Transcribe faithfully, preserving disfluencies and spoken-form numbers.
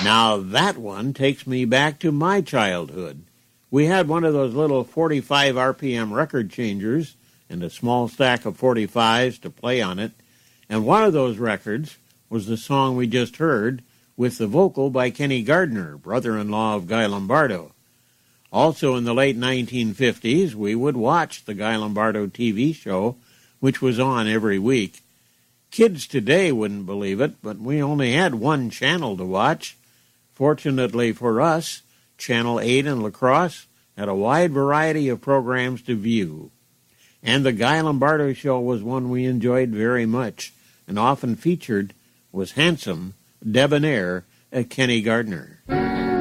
Now that one takes me back to my childhood. We had one of those little forty-five R P M record changers and a small stack of forty-fives to play on it, and one of those records was the song we just heard with the vocal by Kenny Gardner, brother-in-law of Guy Lombardo. Also in the late nineteen fifties, we would watch the Guy Lombardo T V show, which was on every week. Kids today wouldn't believe it, but we only had one channel to watch. Fortunately for us, Channel eight in La Crosse had a wide variety of programs to view. And the Guy Lombardo show was one we enjoyed very much, and often featured was handsome, debonair uh, Kenny Gardner.